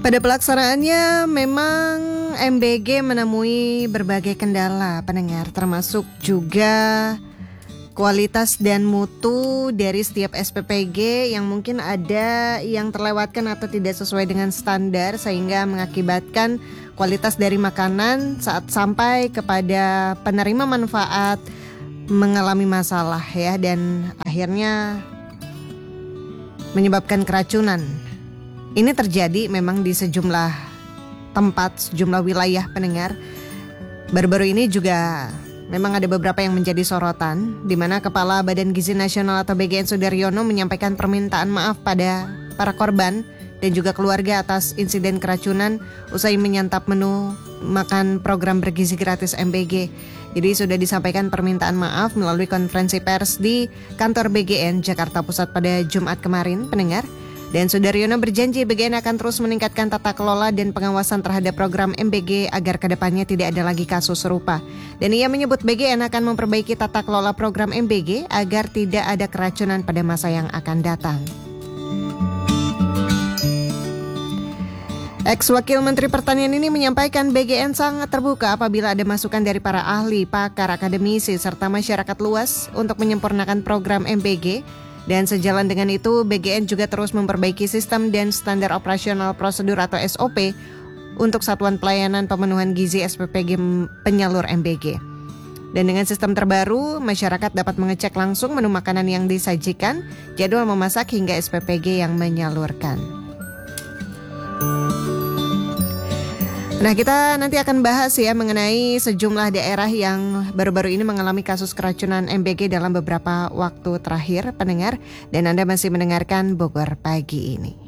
Pada pelaksanaannya memang MBG menemui berbagai kendala pendengar, termasuk juga kualitas dan mutu dari setiap SPPG yang mungkin ada yang terlewatkan atau tidak sesuai dengan standar, sehingga mengakibatkan kualitas dari makanan saat sampai kepada penerima manfaat mengalami masalah ya, dan akhirnya menyebabkan keracunan. Ini terjadi memang di sejumlah tempat, sejumlah wilayah pendengar. Baru-baru ini juga memang ada beberapa yang menjadi sorotan, di mana Kepala Badan Gizi Nasional atau BGN Sudaryono menyampaikan permintaan maaf pada para korban dan juga keluarga atas insiden keracunan usai menyantap menu makan program bergizi gratis MBG. Jadi sudah disampaikan permintaan maaf melalui konferensi pers di kantor BGN Jakarta Pusat pada Jumat kemarin, pendengar. Dan Sudaryono berjanji BGN akan terus meningkatkan tata kelola dan pengawasan terhadap program MBG agar kedepannya tidak ada lagi kasus serupa. Dan ia menyebut BGN akan memperbaiki tata kelola program MBG agar tidak ada keracunan pada masa yang akan datang. Ex-Wakil Menteri Pertanian ini menyampaikan BGN sangat terbuka apabila ada masukan dari para ahli, pakar, akademisi, serta masyarakat luas untuk menyempurnakan program MBG. Dan sejalan dengan itu, BGN juga terus memperbaiki sistem dan standar operasional prosedur atau SOP untuk Satuan Pelayanan Pemenuhan Gizi SPPG penyalur MBG. Dan dengan sistem terbaru, masyarakat dapat mengecek langsung menu makanan yang disajikan, jadwal memasak hingga SPPG yang menyalurkan. Nah, kita nanti akan bahas ya mengenai sejumlah daerah yang baru-baru ini mengalami kasus keracunan MBG dalam beberapa waktu terakhir, pendengar. Dan Anda masih mendengarkan Bogor Pagi ini.